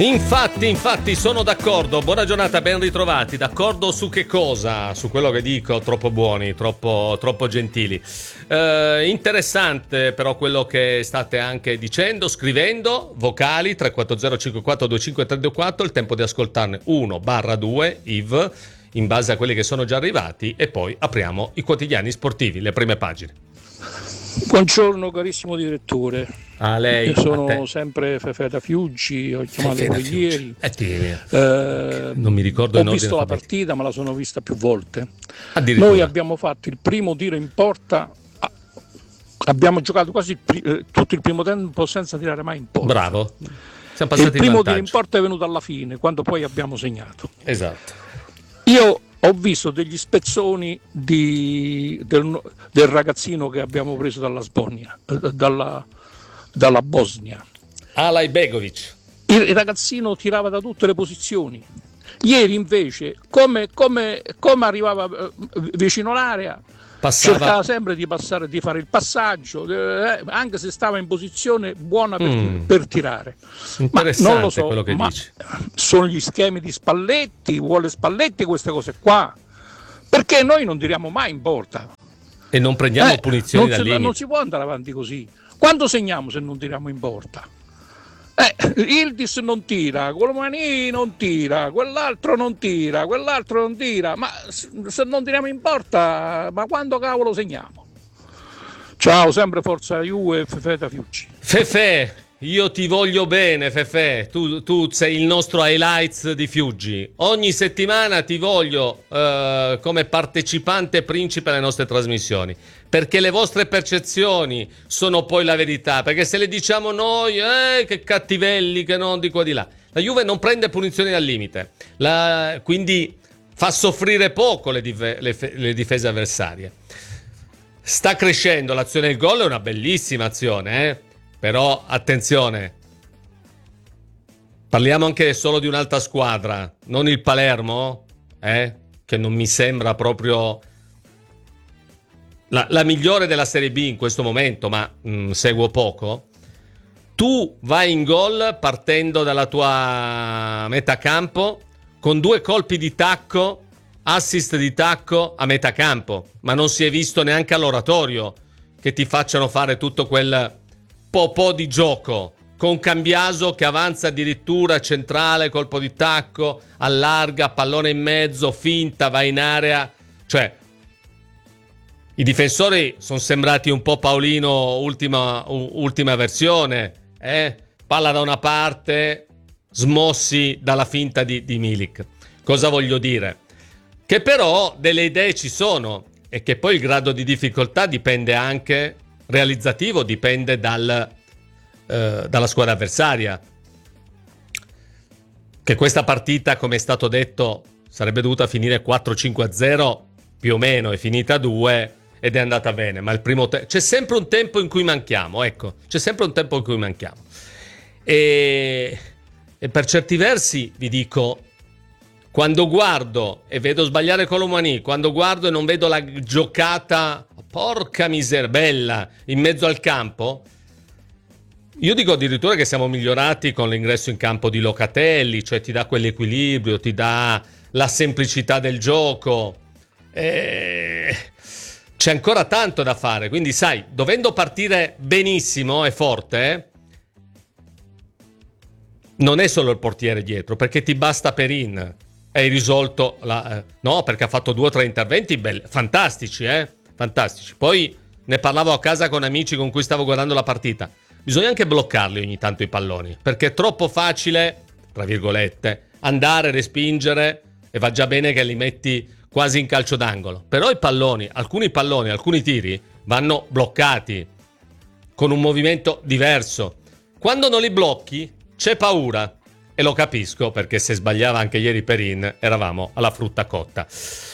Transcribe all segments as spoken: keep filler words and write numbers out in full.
Infatti, infatti sono d'accordo. Buona giornata, ben ritrovati. D'accordo su che cosa? Su quello che dico, troppo buoni, troppo, troppo gentili. Eh, interessante però quello che state anche dicendo, scrivendo, vocali tre quattro zero cinque quattro due cinque tre due quattro, il tempo di ascoltarne uno barra due, I V, in base a quelli che sono già arrivati, e poi apriamo i quotidiani sportivi, le prime pagine. Buongiorno carissimo direttore. A lei. Io sono sempre Fefe da Fiuggi, ho chiamato voi ieri. Eh, non mi ricordo. Ho visto la partita, ma la sono vista più volte. Addirittura. Noi abbiamo fatto il primo tiro in porta, abbiamo giocato quasi il, tutto il primo tempo senza tirare mai in porta. Bravo. Siamo passati il primo in tiro in porta è venuto alla fine, quando poi abbiamo segnato. Esatto. Io ho visto degli spezzoni di, del, del ragazzino che abbiamo preso dalla Sbosnia, dalla, dalla Bosnia. Alaj Begovic. Il, il ragazzino tirava da tutte le posizioni. Ieri invece, come, come, come arrivava eh, vicino l'area, Passava... cercava sempre di passare, di fare il passaggio, eh, anche se stava in posizione buona per, mm. per tirare. Interessante, ma non lo so, quello che ma dici. Sono gli schemi di Spalletti, vuole Spalletti queste cose qua, perché noi non tiriamo mai in porta e non prendiamo eh, punizioni non dal si, limite. Non si può andare avanti così. Quando segniamo se non tiriamo in porta? Eh, Yildiz non tira, Colomani non tira, quell'altro non tira, quell'altro non tira, ma se non tiriamo in porta, ma quando cavolo segniamo? Ciao, sempre forza Juve, Fefe da Fiuggi. Fefe, io ti voglio bene, Fefe, tu, tu sei il nostro highlights di Fiuggi. Ogni settimana ti voglio uh, come partecipante principe alle nostre trasmissioni, perché le vostre percezioni sono poi la verità, perché se le diciamo noi, eh, che cattivelli, che non di qua di là. La Juve non prende punizioni al limite, la, quindi fa soffrire poco le, dif- le, fe- le difese avversarie. Sta crescendo l'azione del gol, è una bellissima azione, eh? Però attenzione, parliamo anche solo di un'altra squadra, non il Palermo, eh? Che non mi sembra proprio la, la migliore della Serie B in questo momento, ma mh, seguo poco. Tu vai in gol partendo dalla tua metà campo con due colpi di tacco, assist di tacco a metà campo, ma non si è visto neanche all'oratorio che ti facciano fare tutto quel po' po' di gioco, con Cambiaso che avanza addirittura centrale, colpo di tacco, allarga, pallone in mezzo, finta, va in area. Cioè, i difensori sono sembrati un po' Paolino ultima, ultima versione, eh? Palla da una parte, smossi dalla finta di, di Milik. Cosa voglio dire? Che però delle idee ci sono e che poi il grado di difficoltà dipende anche, realizzativo, dipende dal, eh, dalla squadra avversaria. Che questa partita, come è stato detto, sarebbe dovuta finire quattro cinque a zero, più o meno è finita due ed è andata bene, ma il primo te- c'è sempre un tempo in cui manchiamo, ecco, c'è sempre un tempo in cui manchiamo. E, e per certi versi vi dico, quando guardo e vedo sbagliare Colomani, quando guardo e non vedo la giocata, porca miseria, bella, in mezzo al campo, io dico addirittura che siamo migliorati con l'ingresso in campo di Locatelli, cioè ti dà quell'equilibrio, ti dà la semplicità del gioco. E c'è ancora tanto da fare, quindi sai, dovendo partire benissimo e forte, eh, non è solo il portiere dietro, perché ti basta Perin. Hai risolto la, eh, no, perché ha fatto due o tre interventi belli, fantastici, eh? Fantastici. Poi ne parlavo a casa con amici con cui stavo guardando la partita. Bisogna anche bloccarli ogni tanto i palloni, perché è troppo facile, tra virgolette, andare, respingere, e va già bene che li metti quasi in calcio d'angolo. Però i palloni, alcuni palloni, alcuni tiri vanno bloccati con un movimento diverso. Quando non li blocchi c'è paura. E lo capisco, perché se sbagliava anche ieri Perin eravamo alla frutta cotta.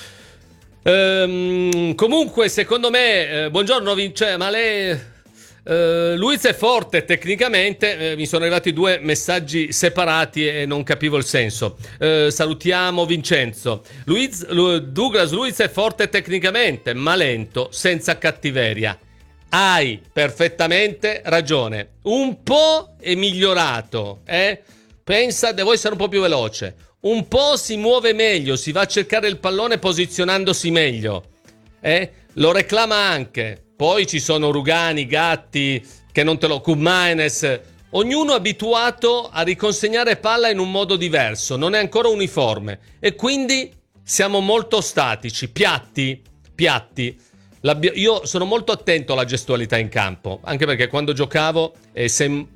Ehm, comunque secondo me eh, buongiorno Vince, ma lei eh, Luiz è forte tecnicamente, eh, mi sono arrivati due messaggi separati e non capivo il senso. Eh, salutiamo Vincenzo. Luiz, Lu, Douglas Luiz è forte tecnicamente, ma lento, senza cattiveria. Hai perfettamente ragione, un po' è migliorato, eh? pensa, devo essere un po' più veloce, un po' si muove meglio, si va a cercare il pallone posizionandosi meglio, eh? Lo reclama anche. Poi ci sono Rugani, Gatti, che non te lo... Kumaines, ognuno abituato a riconsegnare palla in un modo diverso, non è ancora uniforme e quindi siamo molto statici, piatti, piatti. Io sono molto attento alla gestualità in campo, anche perché quando giocavo eh, se...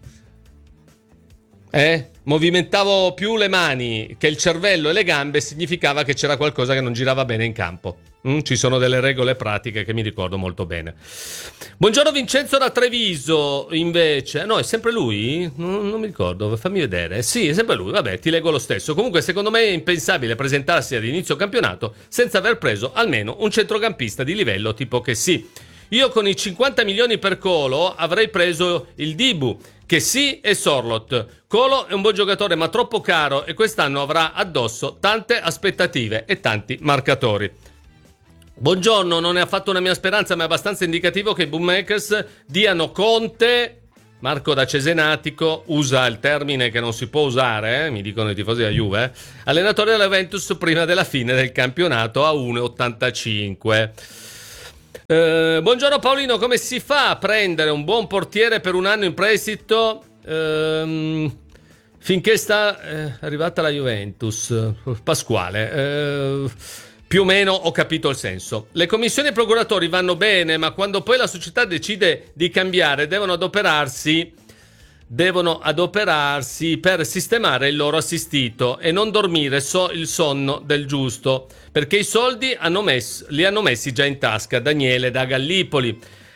eh, movimentavo più le mani che il cervello e le gambe, significava che c'era qualcosa che non girava bene in campo. Mm, ci sono delle regole pratiche che mi ricordo molto bene. Buongiorno Vincenzo da Treviso, invece. No, è sempre lui? Non, non mi ricordo, fammi vedere. Sì, è sempre lui, vabbè, ti leggo lo stesso. Comunque, secondo me è impensabile presentarsi ad inizio campionato senza aver preso almeno un centrocampista di livello tipo che sì. Io con i cinquanta milioni per Colo avrei preso il Dibu, che sì, e Sorlot. Colo è un buon giocatore ma troppo caro e quest'anno avrà addosso tante aspettative e tanti marcatori. Buongiorno, non è affatto una mia speranza ma è abbastanza indicativo che i bookmakers diano Conte, Marco da Cesenatico usa il termine che non si può usare, eh, mi dicono i tifosi della Juve, eh, allenatore della Juventus prima della fine del campionato a uno virgola ottantacinque. Eh, buongiorno Paolino, come si fa a prendere un buon portiere per un anno in prestito ehm, finché sta eh, arrivata la Juventus? Pasquale, eh, più o meno ho capito il senso. Le commissioni e i procuratori vanno bene, ma quando poi la società decide di cambiare devono adoperarsi devono adoperarsi per sistemare il loro assistito e non dormire so il sonno del giusto, perché i soldi hanno messo, li hanno messi già in tasca. Daniele da Gallipoli.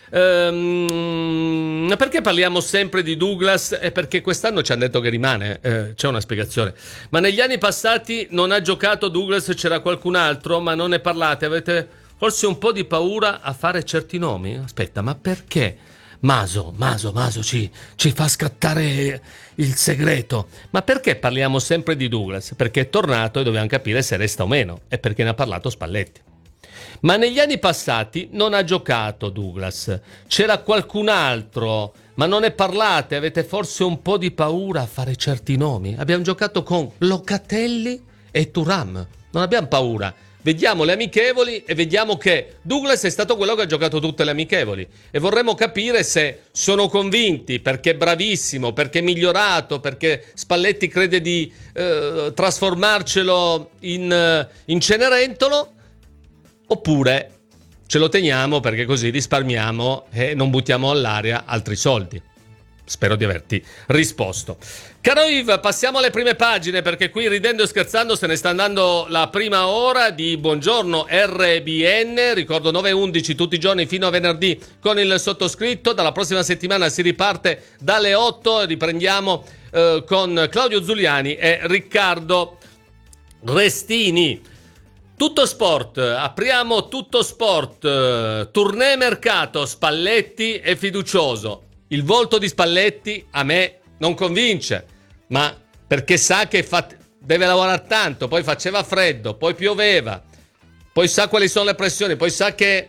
Ehm, perché parliamo sempre di Douglas? È perché quest'anno ci hanno detto che rimane, eh, c'è una spiegazione. Ma negli anni passati non ha giocato Douglas, c'era qualcun altro, ma non ne parlate, avete forse un po' di paura a fare certi nomi? Aspetta, ma perché? Maso, Maso, Maso ci, ci fa scattare il segreto. Ma perché parliamo sempre di Douglas? Perché è tornato e dobbiamo capire se resta o meno. E perché ne ha parlato Spalletti. Ma negli anni passati non ha giocato Douglas. C'era qualcun altro, ma non ne parlate. Avete forse un po' di paura a fare certi nomi. Abbiamo giocato con Locatelli e Thuram. Non abbiamo paura. Vediamo le amichevoli e vediamo che Douglas è stato quello che ha giocato tutte le amichevoli e vorremmo capire se sono convinti perché è bravissimo, perché è migliorato, perché Spalletti crede di eh, trasformarcelo in, in Cenerentolo, oppure ce lo teniamo perché così risparmiamo e non buttiamo all'aria altri soldi. Spero di averti risposto. Caro Yves, passiamo alle prime pagine perché qui ridendo e scherzando se ne sta andando la prima ora di Buongiorno R B N. Ricordo nove e undici tutti i giorni fino a venerdì con il sottoscritto. Dalla prossima settimana si riparte dalle otto e riprendiamo eh, con Claudio Zuliani e Riccardo Restini. Tutto sport, apriamo tutto sport, tournée mercato, Spalletti è fiducioso. Il volto di Spalletti a me non convince, ma perché sa che fa, deve lavorare tanto, poi faceva freddo, poi pioveva, poi sa quali sono le pressioni, poi sa che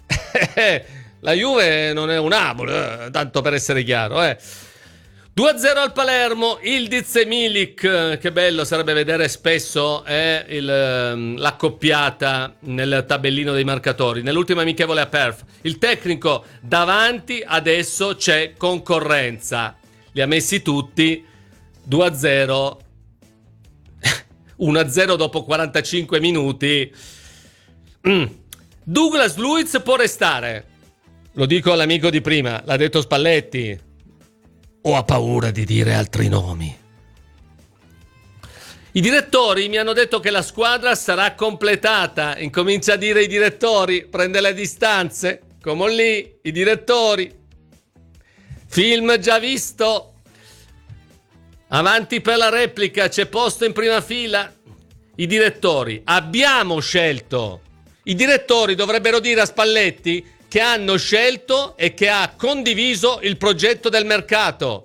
la Juve non è un Abol, eh, tanto per essere chiaro. Eh. due a zero al Palermo, Ildiz e Milik, che bello sarebbe vedere spesso eh, il, l'accoppiata nel tabellino dei marcatori. Nell'ultima amichevole a Perth, il tecnico davanti, adesso c'è concorrenza. Li ha messi tutti, due a zero, uno a zero dopo quarantacinque minuti. Mm. Douglas Luiz può restare, lo dico all'amico di prima, l'ha detto Spalletti. O ha paura di dire altri nomi? I direttori mi hanno detto che la squadra sarà completata. Incomincia a dire i direttori, prende le distanze. Come lì, i direttori. Film già visto. Avanti per la replica, c'è posto in prima fila. I direttori, abbiamo scelto. I direttori dovrebbero dire a Spalletti che hanno scelto e che ha condiviso il progetto del mercato.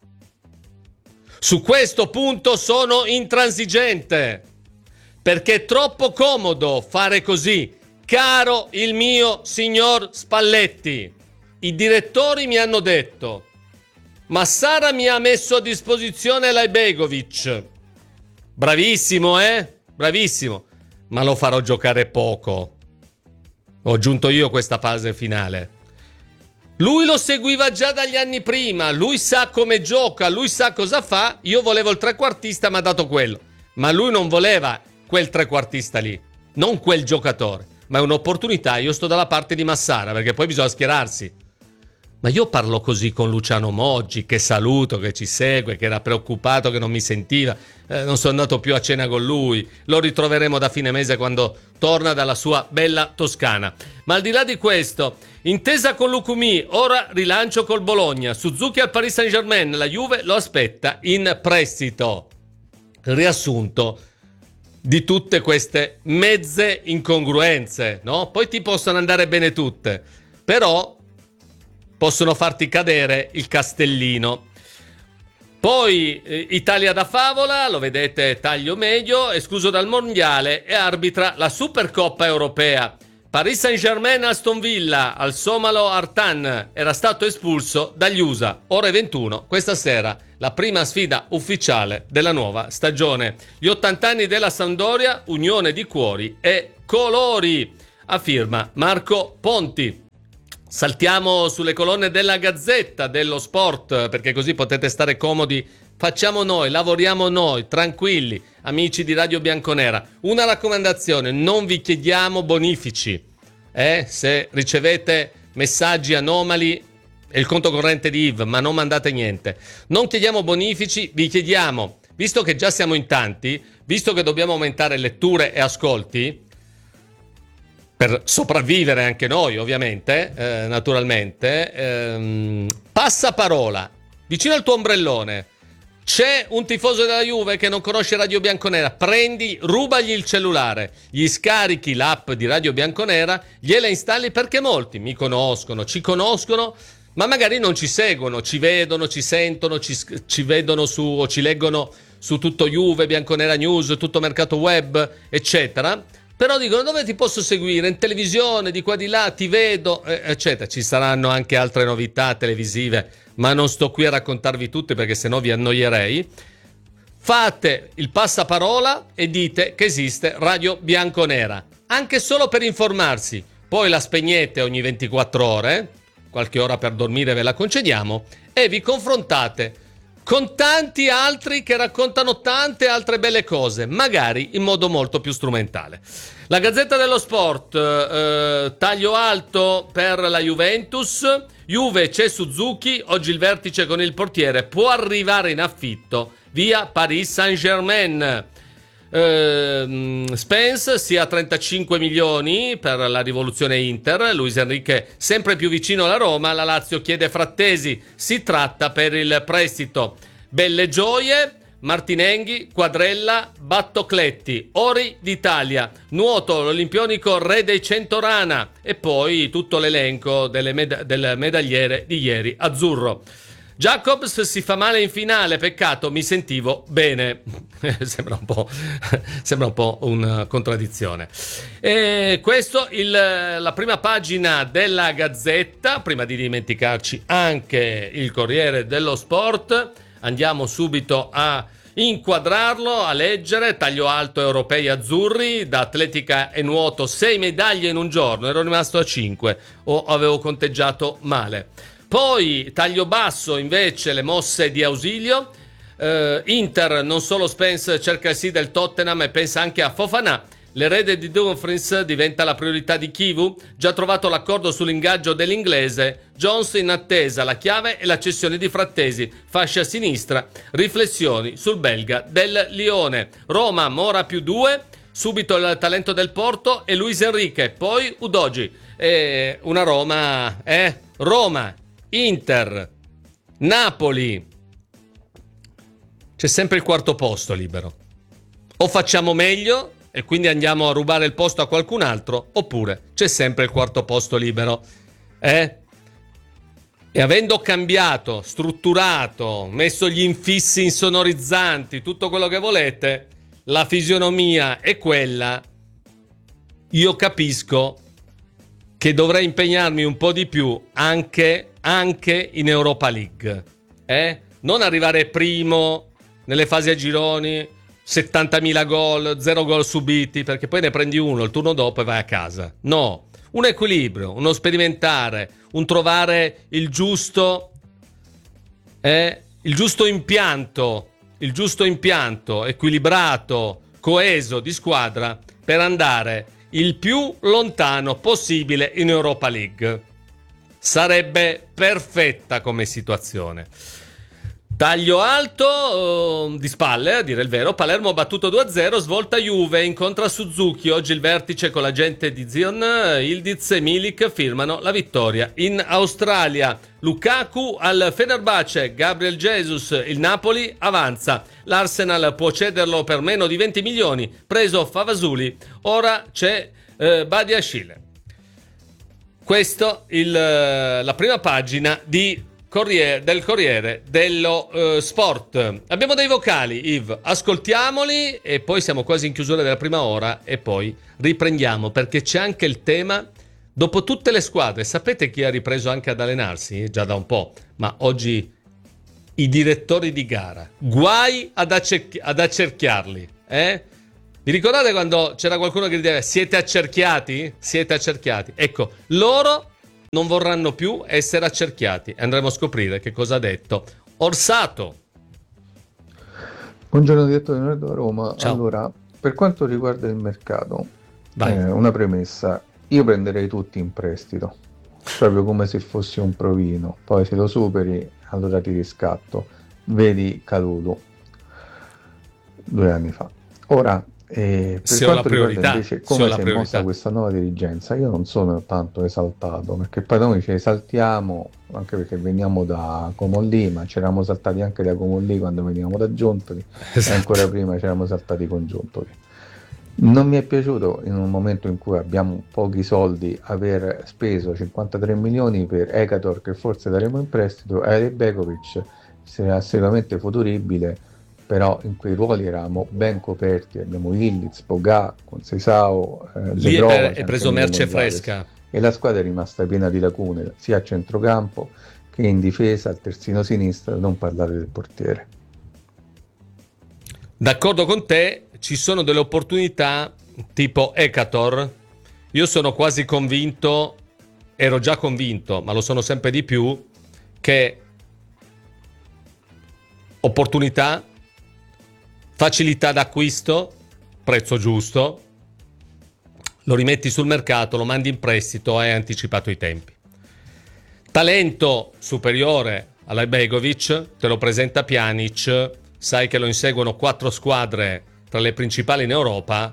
Su questo punto sono intransigente, perché è troppo comodo fare così. Caro il mio signor Spalletti, i direttori mi hanno detto: Massara mi ha messo a disposizione Lajbegovic. Bravissimo, eh? Bravissimo. Ma lo farò giocare poco. Ho aggiunto io questa fase finale. Lui lo seguiva già dagli anni prima, lui sa come gioca, lui sa cosa fa. Io volevo il trequartista, mi ha dato quello. Ma lui non voleva quel trequartista lì, non quel giocatore. Ma è un'opportunità, io sto dalla parte di Massara, perché poi bisogna schierarsi. Ma io parlo così con Luciano Moggi, che saluto, che ci segue, che era preoccupato, che non mi sentiva. Eh, non sono andato più a cena con lui. Lo ritroveremo da fine mese quando torna dalla sua bella Toscana. Ma al di là di questo, intesa con Lucumí, ora rilancio col Bologna. Suzuki al Paris Saint-Germain, la Juve lo aspetta in prestito. Riassunto di tutte queste mezze incongruenze, no? Poi ti possono andare bene tutte, però possono farti cadere il castellino. Poi eh, Italia da favola, lo vedete taglio medio, escluso dal mondiale e arbitra la Supercoppa europea. Paris Saint-Germain Aston Villa, al somalo Artan era stato espulso dagli U S A. Ore ventuno, questa sera, la prima sfida ufficiale della nuova stagione. Gli ottanta anni della Sampdoria, unione di cuori e colori, a firma Marco Ponti. Saltiamo sulle colonne della Gazzetta dello Sport, perché così potete stare comodi. Facciamo noi, lavoriamo noi, tranquilli, amici di Radio Bianconera. Una raccomandazione, non vi chiediamo bonifici. Eh? Se ricevete messaggi anomali, è il conto corrente di I V, ma non mandate niente. Non chiediamo bonifici, vi chiediamo, visto che già siamo in tanti, visto che dobbiamo aumentare letture e ascolti, per sopravvivere anche noi ovviamente, eh, naturalmente, ehm, passaparola, vicino al tuo ombrellone c'è un tifoso della Juve che non conosce Radio Bianconera, prendi, rubagli il cellulare, gli scarichi l'app di Radio Bianconera, gliela installi, perché molti mi conoscono, ci conoscono, ma magari non ci seguono, ci vedono, ci sentono, ci, ci vedono su o ci leggono su Tutto Juve, Bianconera News, Tutto Mercato Web, eccetera. Però dicono: dove ti posso seguire? In televisione, di qua di là, ti vedo, eccetera. Ci saranno anche altre novità televisive, ma non sto qui a raccontarvi tutte perché sennò vi annoierei. Fate il passaparola e dite che esiste Radio Bianconera, anche solo per informarsi. Poi la spegnete ogni ventiquattro ore, qualche ora per dormire ve la concediamo, e vi confrontate con tanti altri che raccontano tante altre belle cose, magari in modo molto più strumentale. La Gazzetta dello Sport, eh, taglio alto per la Juventus, Juve c'è Suzuki, oggi il vertice con il portiere, può arrivare in affitto via Paris Saint-Germain. Uh, Spence sia a trentacinque milioni per la rivoluzione Inter. Luis Enrique sempre più vicino alla Roma. La Lazio chiede Frattesi, si tratta per il prestito. Belle gioie: Martinenghi, Quadrella, Battocletti, Ori d'Italia, nuoto l'olimpionico Re dei Cento Rana, e poi tutto l'elenco delle med- del medagliere di ieri azzurro. Jacobs si fa male in finale, peccato, mi sentivo bene. sembra un po' sembra un po' una contraddizione. E questo il, la prima pagina della Gazzetta. Prima di dimenticarci anche il Corriere dello Sport, andiamo subito a inquadrarlo, a leggere. Taglio alto europei azzurri, da atletica e nuoto sei medaglie in un giorno, ero rimasto a cinque o avevo conteggiato male. Poi taglio basso invece le mosse di ausilio, eh, Inter non solo Spence cerca il sì del Tottenham e pensa anche a Fofana, l'erede di Dumfries diventa la priorità di Kivu, già trovato l'accordo sull'ingaggio dell'inglese, Jones in attesa, la chiave e la cessione di Frattesi, fascia sinistra, riflessioni sul belga del Lione, Roma Mora più due, subito il talento del Porto e Luis Enrique, poi Udogi, e una Roma, eh, Roma, Inter, Napoli, c'è sempre il quarto posto libero. O facciamo meglio e quindi andiamo a rubare il posto a qualcun altro, oppure c'è sempre il quarto posto libero. Eh? E avendo cambiato, strutturato, messo gli infissi insonorizzanti, tutto quello che volete, la fisionomia è quella, io capisco che dovrei impegnarmi un po' di più anche, anche in Europa League. eh? Non arrivare primo nelle fasi a gironi, settantamila gol, zero gol subiti, perché poi ne prendi uno il turno dopo e vai a casa. No, un equilibrio, uno sperimentare, un trovare il giusto, eh? il giusto impianto, il giusto impianto equilibrato, coeso di squadra per andare il più lontano possibile in Europa League. Sarebbe perfetta come situazione. Taglio alto uh, di spalle, a dire il vero. Palermo battuto due a zero, svolta Juve, incontra Suzuki. Oggi il vertice con la gente di Zion, Ildiz e Milik firmano la vittoria. In Australia, Lukaku al Fenerbahce, Gabriel Jesus, il Napoli avanza. L'Arsenal può cederlo per meno di venti milioni, preso Favasuli. Ora c'è uh, Badiashile. Questo il, uh, la prima pagina di Corriere, del Corriere dello uh, Sport. Abbiamo dei vocali, Yves, ascoltiamoli e poi siamo quasi in chiusura della prima ora e poi riprendiamo, perché c'è anche il tema, dopo tutte le squadre, sapete chi ha ripreso anche ad allenarsi? Già da un po', ma oggi i direttori di gara, guai ad, accerchi- ad accerchiarli, eh? Vi ricordate quando c'era qualcuno che diceva siete accerchiati? Siete accerchiati. Ecco, loro non vorranno più essere accerchiati. Andremo a scoprire che cosa ha detto Orsato. Buongiorno direttore da Roma. Ciao. Allora, per quanto riguarda il mercato, Vai. eh, una premessa, io prenderei tutti in prestito, proprio come se fossi un provino, poi se lo superi allora ti riscatto. Vedi Calulu due anni fa. Ora, Eh, per Se ho la quanto riguarda priorità, invece se ho come la si è priorità. mossa questa nuova dirigenza, io non sono tanto esaltato, perché poi noi ci esaltiamo anche perché veniamo da Comolli, ma ci eravamo saltati anche da Comolli quando venivamo da Giuntoli, Esatto. e ancora prima ci eravamo saltati con Giuntoli. Non mi è piaciuto, in un momento in cui abbiamo pochi soldi, aver speso cinquantatré milioni per Ekator, che forse daremo in prestito, e Begovic, se è assolutamente futuribile, però in quei ruoli eravamo ben coperti. Abbiamo Ildiz, Pogba, Conceição, eh, Lì è, Zebrova, per- c'è è preso anche Nuno merce Gonzalez. fresca. E la squadra è rimasta piena di lacune sia a centrocampo che in difesa, al terzino sinistro, non parlare del portiere. D'accordo con te, ci sono delle opportunità tipo Ekator. Io sono quasi convinto, ero già convinto, ma lo sono sempre di più, che opportunità, facilità d'acquisto, prezzo giusto, lo rimetti sul mercato, lo mandi in prestito, hai anticipato i tempi. Talento superiore alla Begovic, te lo presenta Pjanic, sai che lo inseguono quattro squadre tra le principali in Europa,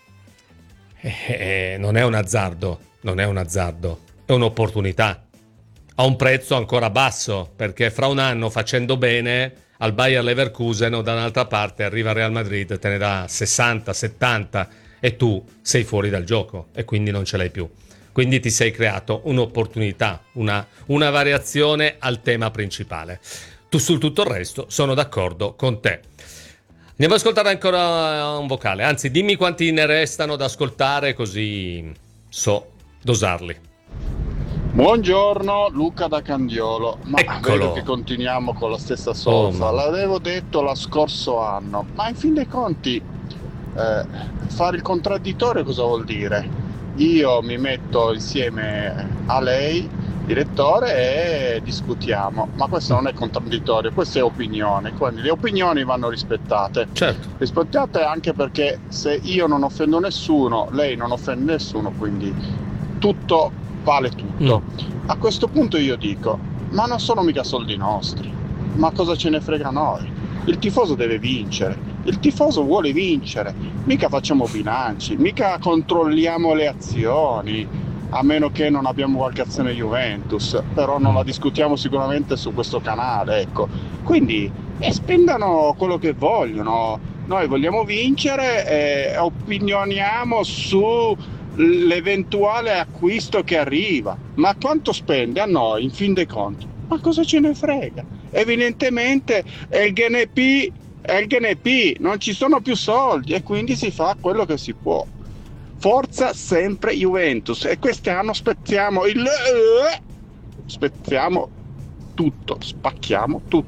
eh, non è un azzardo, non è un azzardo, è un'opportunità. A un prezzo ancora basso, perché fra un anno facendo bene al Bayer Leverkusen o da un'altra parte arriva il Real Madrid, te ne dà sessanta settanta e tu sei fuori dal gioco e quindi non ce l'hai più. Quindi ti sei creato un'opportunità, una, una variazione al tema principale. Tu sul tutto il resto sono d'accordo con te. Andiamo ad ascoltare ancora un vocale, anzi dimmi quanti ne restano da ascoltare così so dosarli. Buongiorno, Luca da Candiolo. Ma Eccolo. vedo che continuiamo con la stessa solfa. Oh, no. L'avevo detto lo scorso anno, ma in fin dei conti eh, fare il contraddittorio cosa vuol dire? Io mi metto insieme a lei, direttore, e discutiamo, ma questo non è contraddittorio, questa è opinione, quindi le opinioni vanno rispettate. Certo. Rispettate anche perché se io non offendo nessuno, lei non offende nessuno, quindi tutto vale tutto. Mm. A questo punto io dico, ma non sono mica soldi nostri, ma cosa ce ne frega a noi? Il tifoso deve vincere, il tifoso vuole vincere, mica facciamo bilanci, mica controlliamo le azioni, a meno che non abbiamo qualche azione Juventus, però non la discutiamo sicuramente su questo canale, ecco. Quindi eh, spendano quello che vogliono, noi vogliamo vincere e opinioniamo su l'eventuale acquisto che arriva, ma quanto spende a noi in fin dei conti? Ma cosa ce ne frega? Evidentemente è il G N P, è il G N P, non ci sono più soldi e quindi si fa quello che si può. Forza sempre Juventus, e quest'anno spezziamo il spezziamo tutto, spacchiamo tutto.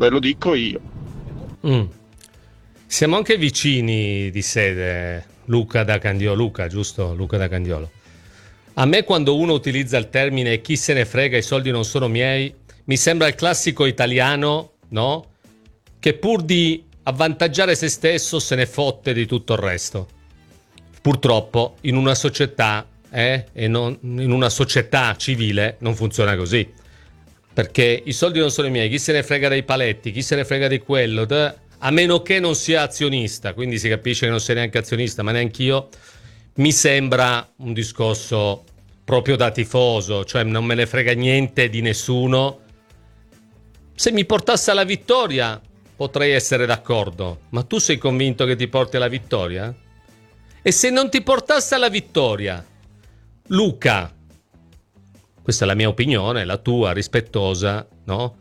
ve lo dico io. Mm. Siamo anche vicini di sede, Luca da Candiolo, Luca, giusto? Luca da Candiolo. A me quando uno utilizza il termine chi se ne frega, i soldi non sono miei, mi sembra il classico italiano, no? Che pur di avvantaggiare se stesso se ne fotte di tutto il resto. Purtroppo in una società, eh, e non, in una società civile non funziona così. Perché i soldi non sono i miei, chi se ne frega dei paletti, chi se ne frega di quello, de... a meno che non sia azionista, quindi si capisce che non sei neanche azionista, ma neanch'io, mi sembra un discorso proprio da tifoso, cioè non me ne frega niente di nessuno. Se mi portasse alla vittoria potrei essere d'accordo, ma tu sei convinto che ti porti alla vittoria? E se non ti portasse alla vittoria, Luca, questa è la mia opinione, la tua, rispettosa, no?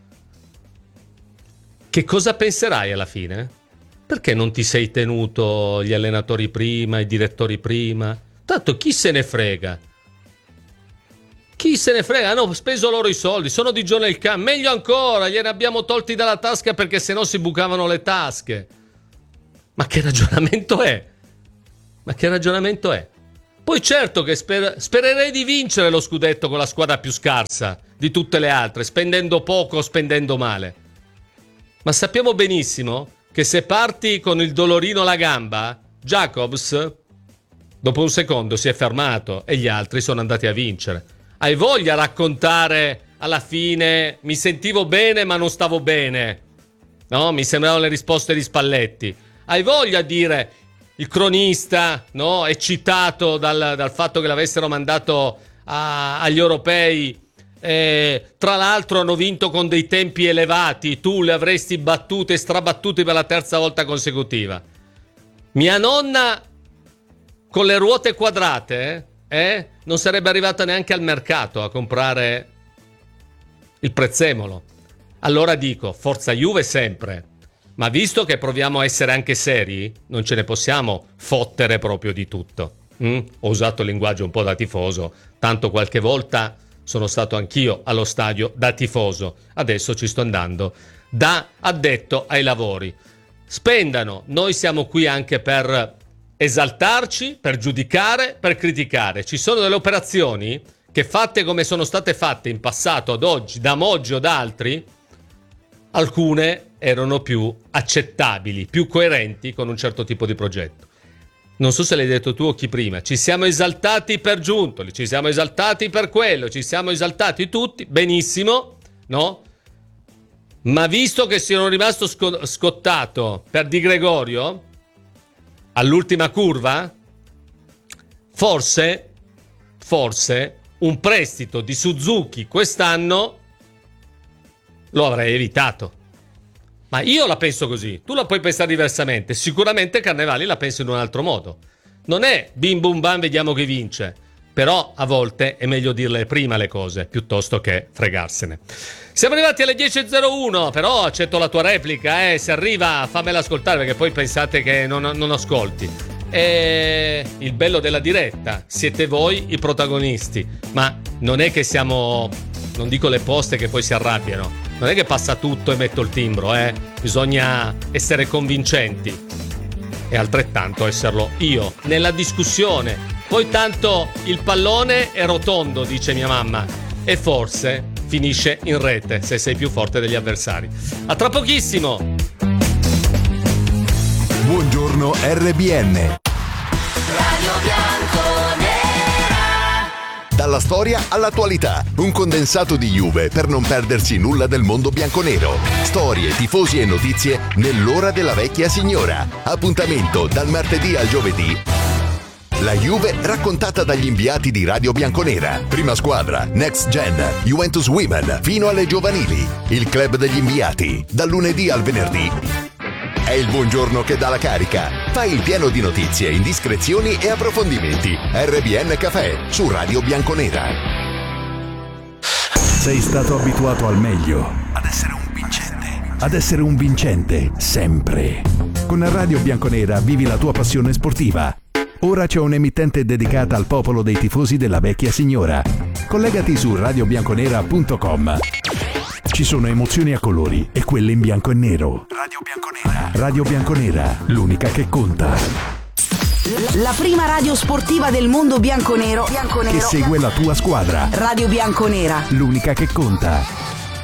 Che cosa penserai alla fine? Perché non ti sei tenuto gli allenatori prima, i direttori prima? Tanto chi se ne frega? Chi se ne frega? Hanno speso loro i soldi, sono di giorno il can. Meglio ancora, gliene abbiamo tolti dalla tasca perché sennò si bucavano le tasche. Ma che ragionamento è? Ma che ragionamento è? Poi certo che sper- spererei di vincere lo scudetto con la squadra più scarsa di tutte le altre, spendendo poco o spendendo male. Ma sappiamo benissimo che se parti con il dolorino alla gamba, Jacobs dopo un secondo si è fermato e gli altri sono andati a vincere. Hai voglia a raccontare alla fine mi sentivo bene ma non stavo bene, no? Mi sembravano le risposte di Spalletti. Hai voglia a dire il cronista, no? Eccitato dal, dal fatto che l'avessero mandato a, agli europei. Eh, tra l'altro hanno vinto con dei tempi elevati, tu le avresti battute, strabattute per la terza volta consecutiva. Mia nonna con le ruote quadrate eh, non sarebbe arrivata neanche al mercato a comprare il prezzemolo. Allora dico, forza Juve sempre, ma visto che proviamo a essere anche seri, non ce ne possiamo fottere proprio di tutto. mm? Ho usato il linguaggio un po' da tifoso, tanto qualche volta sono stato anch'io allo stadio da tifoso, adesso ci sto andando da addetto ai lavori. Spendano, noi siamo qui anche per esaltarci, per giudicare, per criticare. Ci sono delle operazioni che, fatte come sono state fatte in passato ad oggi, da Moggi o da altri, alcune erano più accettabili, più coerenti con un certo tipo di progetto. Non so se l'hai detto tu o chi prima, ci siamo esaltati per Giuntoli, ci siamo esaltati per quello, ci siamo esaltati tutti, benissimo, no? Ma visto che sono rimasto sco- scottato per Di Gregorio all'ultima curva, forse, forse un prestito di Suzuki quest'anno lo avrei evitato. Ma io la penso così, tu la puoi pensare diversamente, sicuramente Carnevali la pensa in un altro modo. Non è bim bum bam vediamo chi vince, però a volte è meglio dirle prima le cose piuttosto che fregarsene. Siamo arrivati alle dieci e zero uno, però accetto la tua replica, eh, se arriva fammela ascoltare perché poi pensate che non, non ascolti. E il bello della diretta, siete voi i protagonisti, ma non è che siamo, non dico le poste che poi si arrabbiano, non è che passa tutto e metto il timbro, eh, bisogna essere convincenti e altrettanto esserlo io nella discussione. Poi tanto il pallone è rotondo, dice mia mamma, e forse finisce in rete se sei più forte degli avversari. A tra pochissimo. Buongiorno R B N. Radio Bianconera. Dalla storia all'attualità, un condensato di Juve per non perdersi nulla del mondo bianconero. Storie, tifosi e notizie nell'ora della vecchia signora. Appuntamento dal martedì al giovedì. La Juve raccontata dagli inviati di Radio Bianconera. Prima squadra, Next Gen, Juventus Women, fino alle giovanili. Il club degli inviati, dal lunedì al venerdì. È il buongiorno che dà la carica. Fai il pieno di notizie, indiscrezioni e approfondimenti. R B N Café su Radio Bianconera. Sei stato abituato al meglio, ad essere un vincente, ad essere un vincente sempre. Con Radio Bianconera vivi la tua passione sportiva. Ora c'è un'emittente dedicata al popolo dei tifosi della vecchia signora. Collegati su radio bianconera punto com. Ci Ci sono emozioni a colori e quelle in bianco e nero. Radio Bianconera. Radio Bianconera, l'unica che conta. La prima radio sportiva del mondo bianconero, bianconero che segue la tua squadra. Radio Bianconera, l'unica che conta.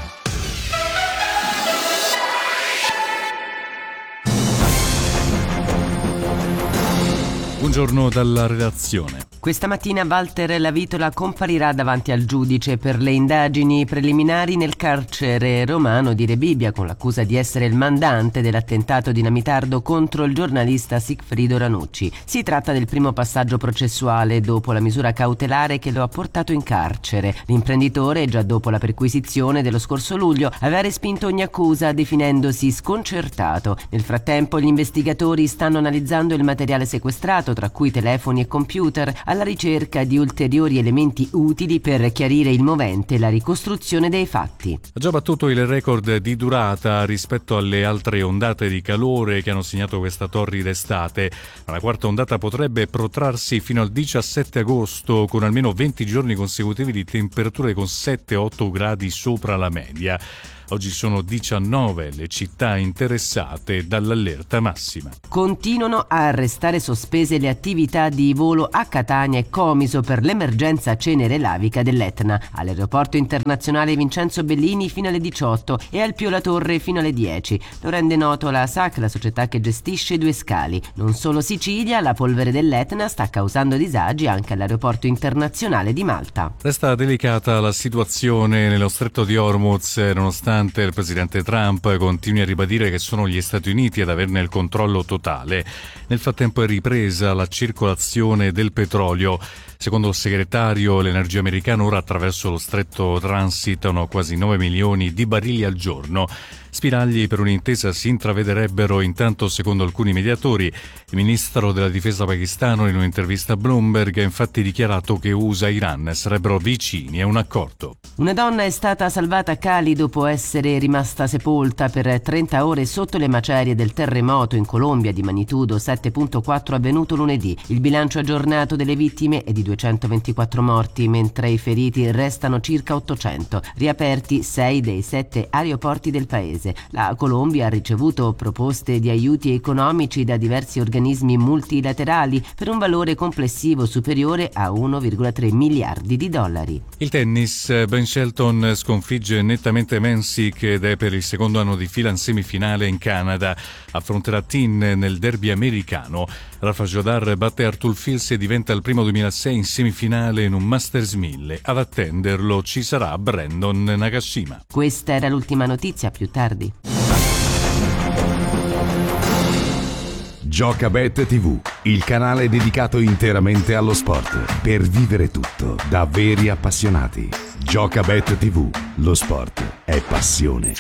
Buongiorno dalla redazione. Questa mattina Walter Lavitola comparirà davanti al giudice per le indagini preliminari nel carcere romano di Rebibbia con l'accusa di essere il mandante dell'attentato dinamitardo contro il giornalista Sigfrido Ranucci. Si tratta del primo passaggio processuale dopo la misura cautelare che lo ha portato in carcere. L'imprenditore, già dopo la perquisizione dello scorso luglio, aveva respinto ogni accusa definendosi sconcertato. Nel frattempo gli investigatori stanno analizzando il materiale sequestrato, tra cui telefoni e computer, alla ricerca di ulteriori elementi utili per chiarire il movente e la ricostruzione dei fatti. Ha già battuto il record di durata rispetto alle altre ondate di calore che hanno segnato questa torrida estate. La quarta ondata potrebbe protrarsi fino al diciassette agosto con almeno venti giorni consecutivi di temperature con sette otto gradi sopra la media. Oggi sono diciannove le città interessate dall'allerta massima. Continuano a restare sospese le attività di volo a Catania e Comiso per l'emergenza cenere lavica dell'Etna. All'aeroporto internazionale Vincenzo Bellini fino alle diciotto e al Pio La Torre fino alle dieci. Lo rende noto la S A C, la società che gestisce due scali. Non solo Sicilia, la polvere dell'Etna sta causando disagi anche all'aeroporto internazionale di Malta. Resta delicata la situazione nello stretto di Hormuz, nonostante il presidente Trump continui a ribadire che sono gli Stati Uniti ad averne il controllo totale. Nel frattempo è ripresa la circolazione del petrolio. Secondo il segretario, l'energia americana ora attraverso lo stretto transitano quasi nove milioni di barili al giorno. Spiragli per un'intesa si intravederebbero intanto, secondo alcuni mediatori. Il ministro della difesa pakistano in un'intervista a Bloomberg ha infatti dichiarato che U S A e Iran sarebbero vicini a un accordo. Una donna è stata salvata a Cali dopo essere rimasta sepolta per trenta ore sotto le macerie del terremoto in Colombia di magnitudo sette virgola quattro avvenuto lunedì. Il bilancio aggiornato delle vittime è di duecentoventiquattro morti, mentre i feriti restano circa ottocento. Riaperti sei dei sette aeroporti del paese. La Colombia ha ricevuto proposte di aiuti economici da diversi organismi multilaterali per un valore complessivo superiore a uno virgola tre miliardi di dollari. Il tennis, Ben Shelton sconfigge nettamente Mensik ed è per il secondo anno di fila in semifinale in Canada. Affronterà Tin nel derby americano. Rafa Jodar batte Arthur Fils e diventa il primo duemilasei in semifinale in un Masters mille. Ad attenderlo ci sarà Brandon Nagashima. Questa era l'ultima notizia, più tardi. Giocabet tivù, il canale dedicato interamente allo sport, per vivere tutto da veri appassionati. Giocabet tivù, lo sport è passione.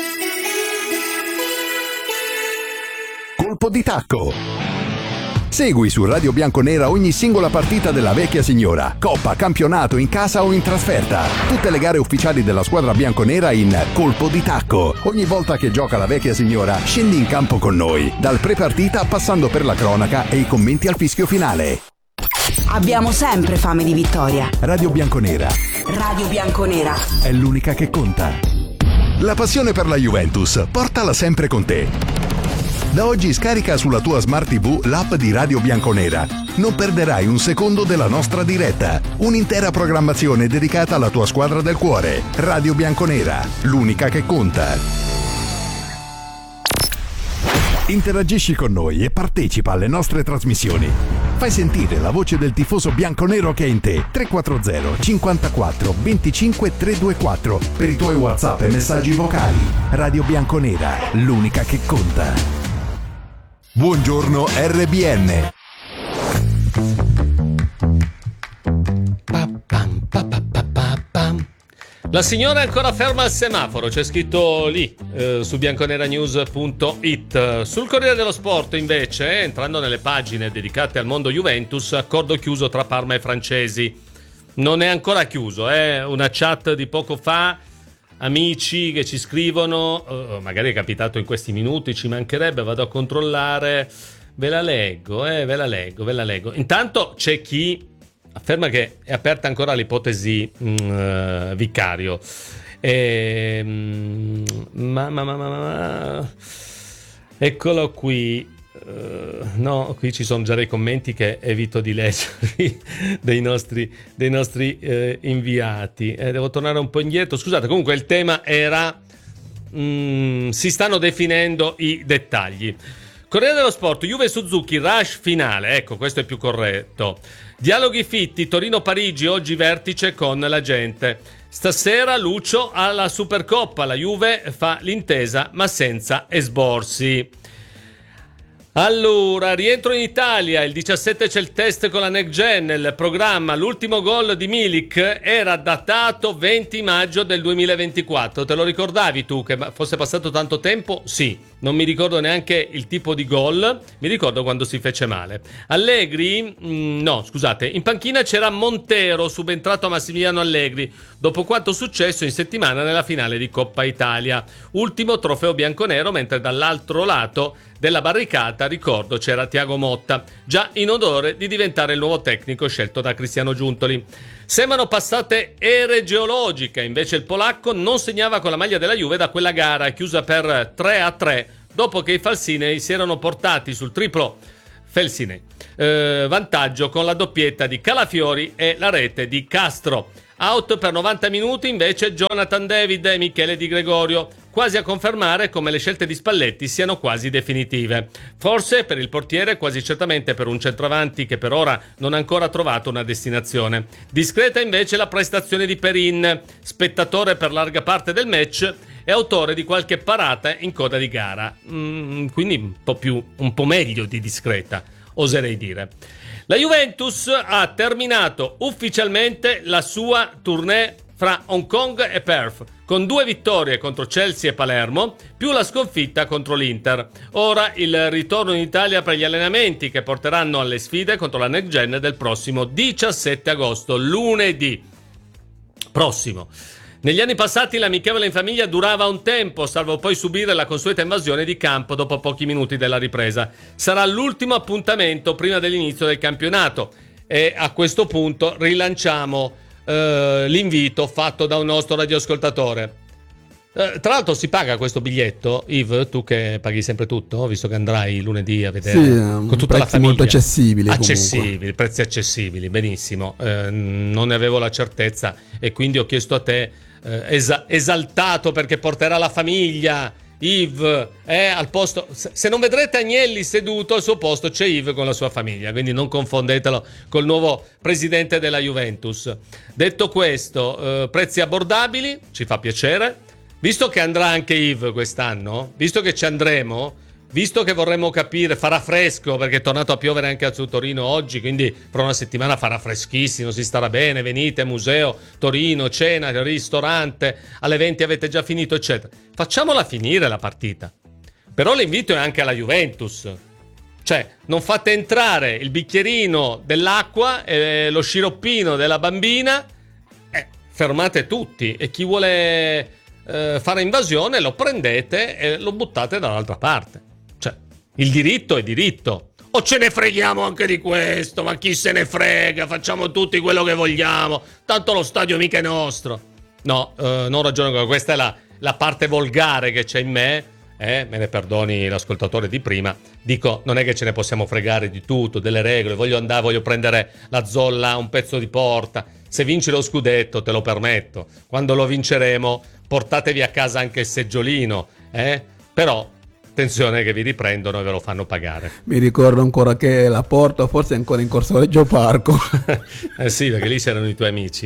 Colpo di tacco. Segui su Radio Bianconera ogni singola partita della vecchia signora, coppa, campionato, in casa o in trasferta. Tutte le gare ufficiali della squadra bianconera in Colpo di tacco. Ogni volta che gioca la vecchia signora, scendi in campo con noi, dal pre-partita passando per la cronaca e i commenti al fischio finale. Abbiamo sempre fame di vittoria. Radio Bianconera. Radio Bianconera è l'unica che conta. La passione per la Juventus, portala sempre con te. Da oggi scarica sulla tua Smart tivù l'app di Radio Bianconera. Non perderai un secondo della nostra diretta. Un'intera programmazione dedicata alla tua squadra del cuore. Radio Bianconera, l'unica che conta. Interagisci con noi e partecipa alle nostre trasmissioni. Fai sentire la voce del tifoso bianconero che è in te. tre quattro zero cinquantaquattro venticinque trecentoventiquattro per i tuoi WhatsApp e messaggi vocali. Radio Bianconera, l'unica che conta. Buongiorno R B N. La signora è ancora ferma al semaforo, c'è scritto lì eh, su bianconeranews punto it. Sul Corriere dello Sport invece, eh, entrando nelle pagine dedicate al mondo Juventus, accordo chiuso tra Parma e francesi. Non è ancora chiuso, è eh? una chat di poco fa, amici che ci scrivono, eh, magari è capitato in questi minuti, ci mancherebbe, vado a controllare, ve la leggo, eh, ve la leggo, ve la leggo. Intanto c'è chi afferma che è aperta ancora l'ipotesi mh, vicario. E, ma, ma, ma, ma, ma, eccolo qui. Uh, no, qui ci sono già dei commenti che evito di leggervi dei nostri, dei nostri uh, inviati. Eh, devo tornare un po' indietro. Scusate, comunque il tema era mm, si stanno definendo i dettagli. Corriere dello Sport, Juve Suzuki, rush finale. Ecco, questo è più corretto. Dialoghi fitti, Torino-Parigi, oggi vertice con la gente. Stasera Lucio alla Supercoppa, la Juve fa l'intesa ma senza esborsi. Allora, rientro in Italia, il diciassette c'è il test con la Next Gen, il programma, l'ultimo gol di Milik era datato venti maggio del duemilaventiquattro, te lo ricordavi tu che fosse passato tanto tempo? Sì, non mi ricordo neanche il tipo di gol, mi ricordo quando si fece male. Allegri, mh, no scusate, in panchina c'era Montero, subentrato a Massimiliano Allegri, dopo quanto successo in settimana nella finale di Coppa Italia, ultimo trofeo bianconero, mentre dall'altro lato della barricata, ricordo, c'era Thiago Motta, già in odore di diventare il nuovo tecnico scelto da Cristiano Giuntoli. Sembrano passate ere geologiche, invece il polacco non segnava con la maglia della Juve da quella gara, chiusa per tre a tre, dopo che i falsinei si erano portati sul triplo Felsinei eh, vantaggio con la doppietta di Calafiori e la rete di Castro. Out per novanta minuti invece Jonathan David e Michele Di Gregorio, quasi a confermare come le scelte di Spalletti siano quasi definitive. Forse per il portiere, quasi certamente per un centravanti che per ora non ha ancora trovato una destinazione. Discreta invece la prestazione di Perin, spettatore per larga parte del match e autore di qualche parata in coda di gara. Mm, quindi un po' più, un po' meglio di discreta, oserei dire. La Juventus ha terminato ufficialmente la sua tournée fra Hong Kong e Perth, con due vittorie contro Chelsea e Palermo, più la sconfitta contro l'Inter. Ora il ritorno in Italia per gli allenamenti che porteranno alle sfide contro la Next Gen del prossimo diciassette agosto, lunedì prossimo. Negli anni passati l'amichevole in famiglia durava un tempo, salvo poi subire la consueta invasione di campo dopo pochi minuti della ripresa. Sarà l'ultimo appuntamento prima dell'inizio del campionato e a questo punto rilanciamo eh, l'invito fatto da un nostro radioascoltatore. Eh, tra l'altro si paga questo biglietto, Yves, tu che paghi sempre tutto, visto che andrai lunedì a vedere sì, con tutta la famiglia. Molto accessibili, accessibili, comunque. Prezzi accessibili, benissimo. Eh, non ne avevo la certezza e quindi ho chiesto a te, eh, esa- esaltato perché porterà la famiglia. Yves è al posto, se non vedrete Agnelli seduto al suo posto c'è Yves con la sua famiglia, quindi non confondetelo col nuovo presidente della Juventus. Detto questo, eh, prezzi abbordabili, ci fa piacere. Visto che andrà anche Yves quest'anno, visto che ci andremo, visto che vorremmo capire, farà fresco perché è tornato a piovere anche su Torino oggi, quindi fra una settimana farà freschissimo, si starà bene, venite, museo, Torino, cena, ristorante, alle venti avete già finito, eccetera. Facciamola finire la partita. Però l'invito è anche alla Juventus. Cioè, non fate entrare il bicchierino dell'acqua e lo sciroppino della bambina, eh, fermate tutti e chi vuole Eh, fare invasione lo prendete e lo buttate dall'altra parte. Cioè, il diritto è diritto. O ce ne freghiamo anche di questo, ma chi se ne frega, facciamo tutti quello che vogliamo, tanto lo stadio mica è nostro. No, eh, non ragiono, questa è la, la parte volgare che c'è in me, eh, me ne perdoni l'ascoltatore di prima. Dico, non è che ce ne possiamo fregare di tutto, delle regole, voglio andare, voglio prendere la zolla, un pezzo di porta. Se vinci lo scudetto te lo permetto, quando lo vinceremo portatevi a casa anche il seggiolino, eh? Però attenzione che vi riprendono e ve lo fanno pagare. Mi ricordo ancora che la Porto forse è ancora in Corso Reggio Parco. Eh sì, perché lì c'erano i tuoi amici.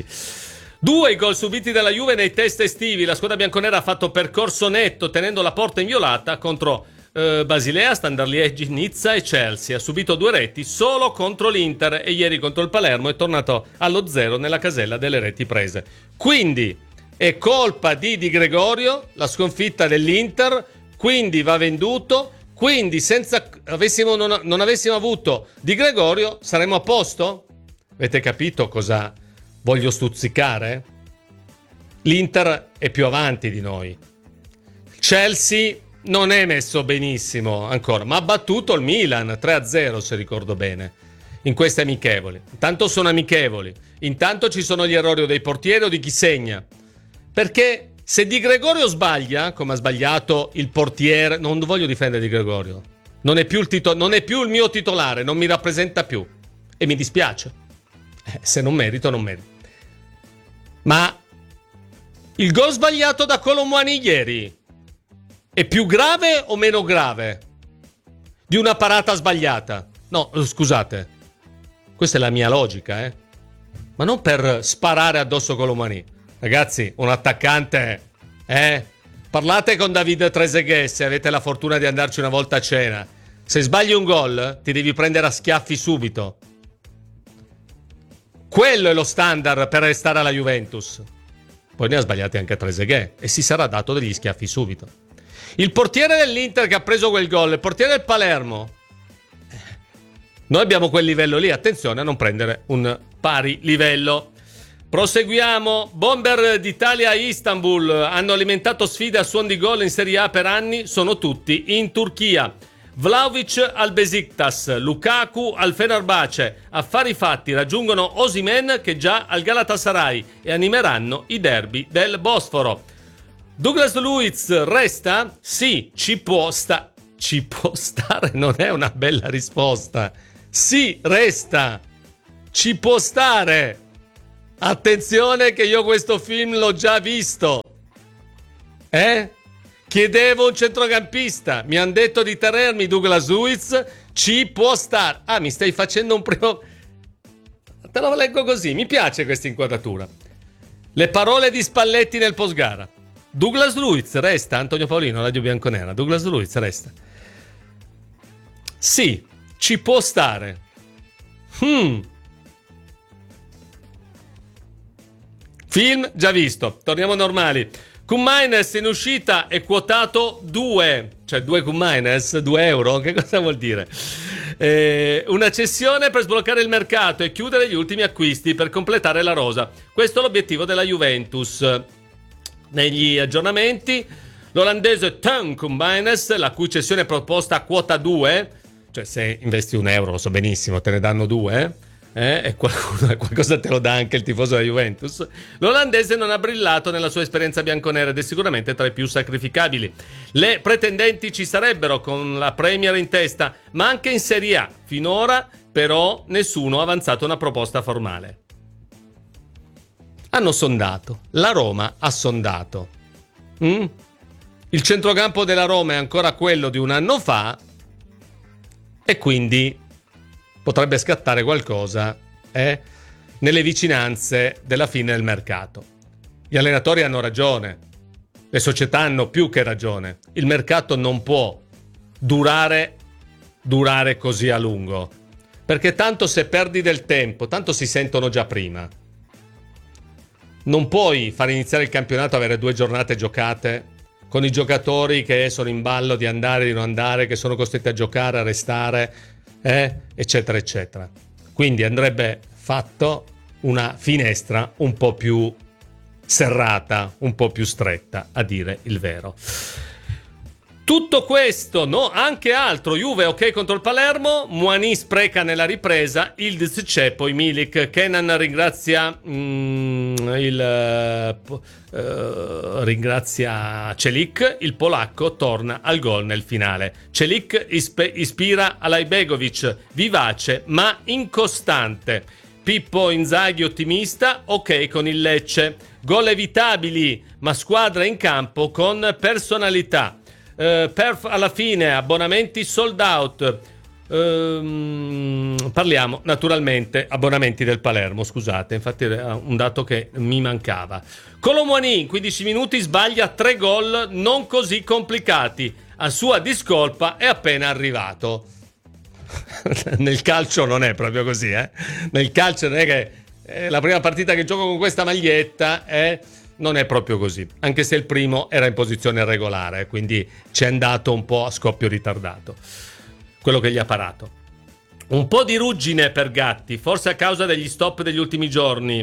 Due i gol subiti dalla Juve nei test estivi. La squadra bianconera ha fatto percorso netto tenendo la porta inviolata contro eh, Basilea, Standard Liegi, Nizza e Chelsea. Ha subito due reti solo contro l'Inter e ieri contro il Palermo è tornato allo zero nella casella delle reti prese. Quindi è colpa di Di Gregorio la sconfitta dell'Inter, quindi va venduto, quindi senza avessimo, non, non avessimo avuto Di Gregorio saremmo a posto? Avete capito cosa voglio stuzzicare? L'Inter è più avanti di noi. Chelsea non è messo benissimo ancora, ma ha battuto il Milan tre a zero se ricordo bene in queste amichevoli. Intanto sono amichevoli, intanto ci sono gli errori o dei portieri o di chi segna. Perché Se Di Gregorio sbaglia, come ha sbagliato il portiere, non voglio difendere Di Gregorio, non è più il, tito- non è più il mio titolare, non mi rappresenta più e mi dispiace. Eh, se non merito, non merito. Ma il gol sbagliato da Kolo Muani ieri è più grave o meno grave di una parata sbagliata? No, scusate, questa è la mia logica, eh. Ma non per sparare addosso a Kolo Muani. Ragazzi, un attaccante, eh? Parlate con David Trezeguet se avete la fortuna di andarci una volta a cena. Se sbagli un gol, ti devi prendere a schiaffi subito. Quello è lo standard per restare alla Juventus. Poi ne ha sbagliati anche Trezeguet e si sarà dato degli schiaffi subito. Il portiere dell'Inter che ha preso quel gol, il portiere del Palermo. Noi abbiamo quel livello lì, attenzione a non prendere un pari livello. Proseguiamo. Bomber d'Italia a Istanbul hanno alimentato sfide a suon di gol in Serie A per anni, sono tutti in Turchia. Vlahovic al Besiktas, Lukaku al Fenerbahce. Affari fatti, raggiungono Osimhen che già al Galatasaray e animeranno i derby del Bosforo. Douglas Luiz resta? Sì, ci può sta- ci può stare, non è una bella risposta. Sì, resta. Ci può stare. Attenzione che io questo film l'ho già visto. Eh? Chiedevo un centrocampista, mi hanno detto di tenermi Douglas Luiz, ci può stare. Ah, mi stai facendo un primo... Te lo leggo così, mi piace questa inquadratura. Le parole di Spalletti nel postgara. Douglas Luiz resta, Antonio Paolino, Radio Bianconera. Douglas Luiz resta. Sì, ci può stare. Hmm. Film già visto, torniamo normali. Cummines in uscita è quotato due, cioè due Cummines, due euro, che cosa vuol dire? Eh, una cessione per sbloccare il mercato e chiudere gli ultimi acquisti per completare la rosa. Questo è l'obiettivo della Juventus. Negli aggiornamenti, l'olandese Teun Cummines, la cui cessione è proposta a quota due, cioè se investi un euro, lo so benissimo, te ne danno due, eh, e qualcuno, qualcosa te lo dà anche il tifoso della Juventus. L'olandese non ha brillato nella sua esperienza bianconera ed è sicuramente tra i più sacrificabili. Le pretendenti ci sarebbero con la Premier in testa, ma anche in Serie A. Finora però nessuno ha avanzato una proposta formale. Hanno sondato, la Roma ha sondato. Mm? Il centrocampo della Roma è ancora quello di un anno fa e quindi potrebbe scattare qualcosa eh, nelle vicinanze della fine del mercato. Gli allenatori hanno ragione, le società hanno più che ragione. Il mercato non può durare, durare così a lungo, perché tanto se perdi del tempo, tanto si sentono già prima. Non puoi far iniziare il campionato, avere due giornate giocate con i giocatori che sono in ballo di andare e di non andare, che sono costretti a giocare, a restare, eh, eccetera, eccetera. Quindi andrebbe fatto una finestra un po' più serrata, un po' più stretta, a dire il vero. Tutto questo, no, anche altro. Juve ok contro il Palermo, Muani spreca nella ripresa, Ildiz c'è, poi Milik. Kenan ringrazia mm, il uh, ringrazia Celik, il polacco torna al gol nel finale. Celik ispe- ispira Alajbegovic, vivace ma incostante. Pippo Inzaghi ottimista, ok con il Lecce. Gol evitabili, ma squadra in campo con personalità. Uh, perf alla fine, abbonamenti sold out. Uh, parliamo naturalmente abbonamenti del Palermo, scusate, infatti era un dato che mi mancava. Kolo Muani in quindici minuti sbaglia tre gol non così complicati, a sua discolpa è appena arrivato. Nel calcio non è proprio così, eh? Nel calcio non è che è la prima partita che gioco con questa maglietta, eh? Non è proprio così, anche se il primo era in posizione regolare, quindi ci è andato un po' a scoppio ritardato quello che gli ha parato. Un po' di ruggine per Gatti, forse a causa degli stop degli ultimi giorni.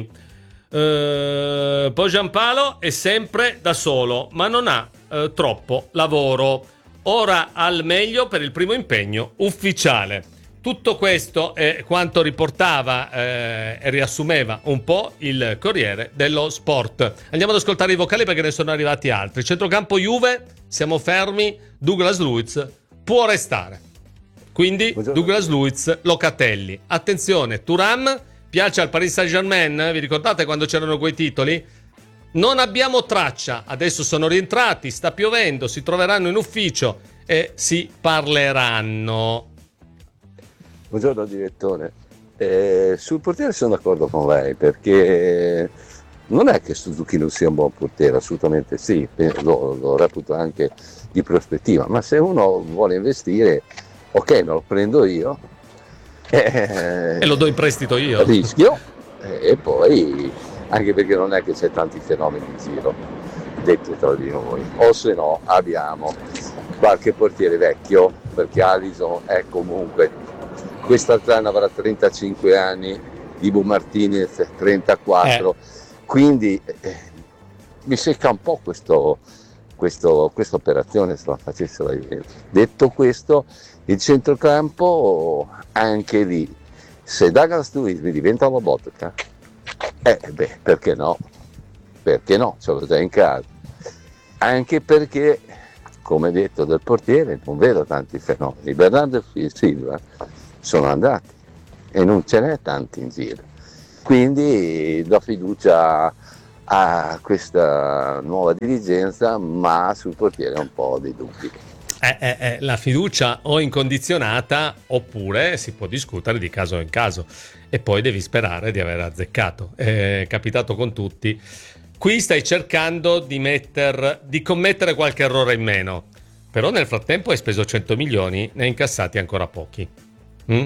Uh, poi Giampaolo è sempre da solo, ma non ha uh, troppo lavoro. Ora al meglio per il primo impegno ufficiale. tutto questo è quanto riportava eh, e riassumeva un po' il Corriere dello Sport. Andiamo ad ascoltare i vocali perché ne sono arrivati altri. Centrocampo Juve, siamo fermi, Douglas Luiz può restare. Quindi Buongiorno. Douglas Luiz, Locatelli. Attenzione, Thuram piace al Paris Saint-Germain, vi ricordate quando c'erano quei titoli? Non abbiamo traccia, adesso sono rientrati, sta piovendo, si troveranno in ufficio e si parleranno. Buongiorno direttore, eh, sul portiere sono d'accordo con lei perché non è che Suzuki non sia un buon portiere, assolutamente sì, lo, lo reputo anche di prospettiva, ma se uno vuole investire, ok, me lo prendo io eh, e lo do in prestito io, rischio eh, e poi anche perché non è che c'è tanti fenomeni in giro, detto tra di noi, o se no abbiamo qualche portiere vecchio, perché Alisson è comunque, quest'anno avrà trentacinque anni, Dibu Martinez trentaquattro, eh. quindi eh, mi secca un po' questo questa operazione se la facesse la Juventus. Detto questo, il centrocampo anche lì, se Douglas Luiz mi diventa una Lobotka, eh beh, perché no? Perché no? Ce l'ho già in casa. Anche perché, come detto del portiere, non vedo tanti fenomeni. Bernardo e Silva sono andati e non ce n'è tanti in giro. Quindi do fiducia a questa nuova dirigenza, ma sul portiere un po' dei dubbi. Eh, eh, eh, la fiducia o incondizionata oppure si può discutere di caso in caso e poi devi sperare di aver azzeccato. È capitato con tutti. Qui stai cercando di, metter, di commettere qualche errore in meno, però nel frattempo hai speso cento milioni, ne hai incassati ancora pochi. Mm?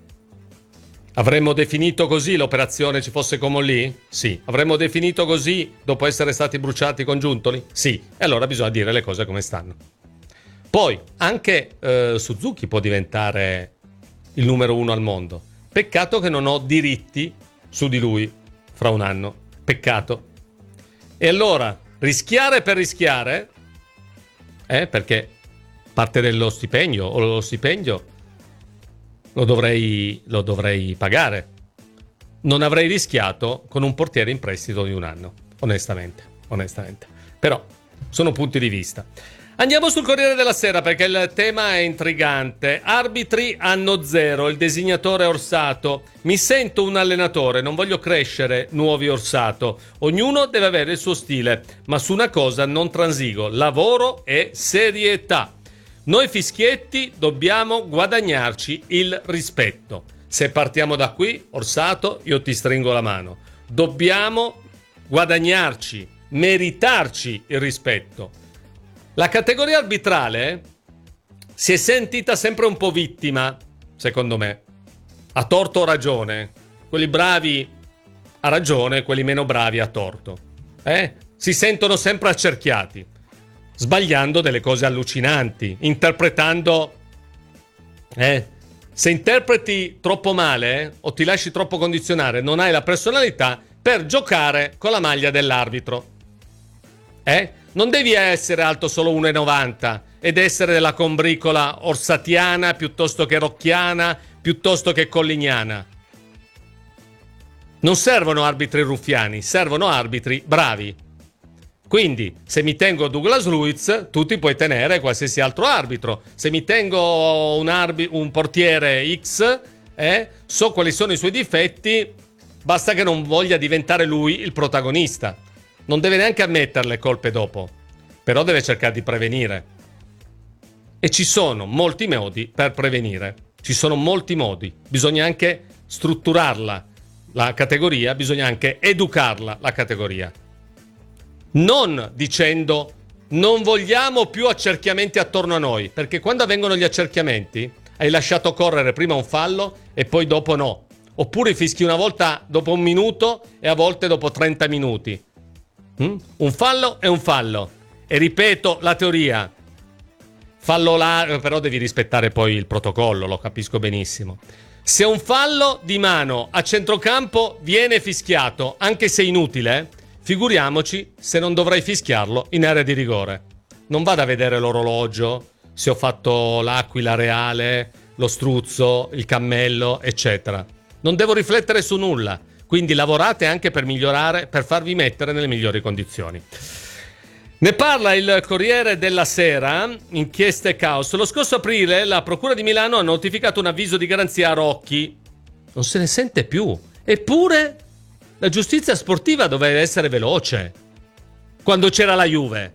Avremmo definito così l'operazione ci fosse come lì? Sì. Avremmo definito così dopo essere stati bruciati con Giuntoli? Sì. E allora bisogna dire le cose come stanno. Poi anche eh, Suzuki può diventare il numero uno al mondo. Peccato che non ho diritti su di lui fra un anno. Peccato. E allora rischiare per rischiare, eh, perché parte dello stipendio o lo stipendio lo dovrei, lo dovrei pagare. Non avrei rischiato con un portiere in prestito di un anno, onestamente, onestamente. Però sono punti di vista. Andiamo sul Corriere della Sera perché il tema è intrigante. Arbitri anno zero, il designatore Orsato. Mi sento un allenatore, non voglio crescere nuovi Orsato. Ognuno deve avere il suo stile, ma su una cosa non transigo: lavoro e serietà. Noi fischietti dobbiamo guadagnarci il rispetto. Se partiamo da qui, Orsato, io ti stringo la mano. Dobbiamo guadagnarci, meritarci il rispetto. La categoria arbitrale si è sentita sempre un po' vittima, secondo me. A torto o ragione. Quelli bravi a ragione, quelli meno bravi a torto. Eh? Si sentono sempre accerchiati, sbagliando delle cose allucinanti, interpretando... Eh? Se interpreti troppo male eh, o ti lasci troppo condizionare, non hai la personalità per giocare con la maglia dell'arbitro. Eh? Non devi essere alto solo uno e novanta ed essere della combricola orsatiana piuttosto che rocchiana, piuttosto che collignana. Non servono arbitri ruffiani, servono arbitri bravi. Quindi, se mi tengo Douglas Luiz, tu ti puoi tenere qualsiasi altro arbitro. Se mi tengo un, arbi- un portiere X, eh, so quali sono i suoi difetti, basta che non voglia diventare lui il protagonista. Non deve neanche ammettere le colpe dopo, però deve cercare di prevenire. E ci sono molti modi per prevenire. Ci sono molti modi. Bisogna anche strutturarla, la categoria, bisogna anche educarla, la categoria. Non dicendo non vogliamo più accerchiamenti attorno a noi, perché quando avvengono gli accerchiamenti hai lasciato correre prima un fallo e poi dopo no. Oppure fischi una volta dopo un minuto e a volte dopo trenta minuti. Mm? Un fallo è un fallo. E ripeto la teoria. Fallo là, però devi rispettare poi il protocollo, lo capisco benissimo. Se un fallo di mano a centrocampo viene fischiato, anche se inutile, figuriamoci se non dovrei fischiarlo in area di rigore. Non vado a vedere l'orologio, se ho fatto l'aquila reale, lo struzzo, il cammello, eccetera. Non devo riflettere su nulla, quindi lavorate anche per migliorare, per farvi mettere nelle migliori condizioni. Ne parla il Corriere della Sera, inchieste e caos. Lo scorso aprile la Procura di Milano ha notificato un avviso di garanzia a Rocchi. Non se ne sente più. Eppure la giustizia sportiva doveva essere veloce quando c'era la Juve.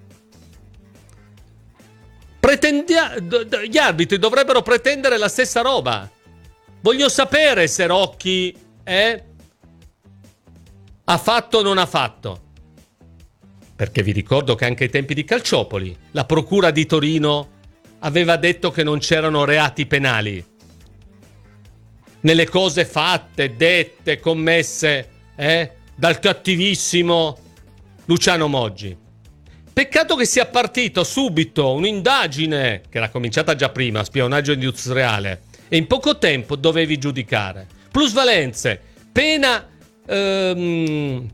Pretendia- gli arbitri dovrebbero pretendere la stessa roba. Voglio sapere se Rocchi eh, ha fatto o non ha fatto. Perché vi ricordo che anche ai tempi di Calciopoli la Procura di Torino aveva detto che non c'erano reati penali nelle cose fatte, dette, commesse eh, dal cattivissimo Luciano Moggi. Peccato che sia partito subito un'indagine che era cominciata già prima, spionaggio industriale, e in poco tempo dovevi giudicare. Plusvalenze, pena... Ehm,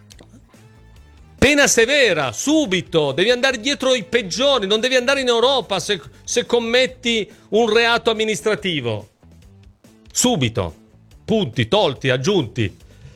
Pena severa, subito, devi andare dietro i peggiori, non devi andare in Europa se, se commetti un reato amministrativo. Subito, punti, tolti, aggiunti.